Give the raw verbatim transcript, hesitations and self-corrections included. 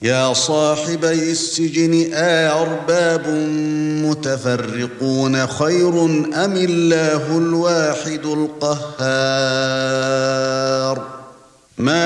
يا صاحبي السجن أأرباب متفرقون خير أم الله الواحد القهار ما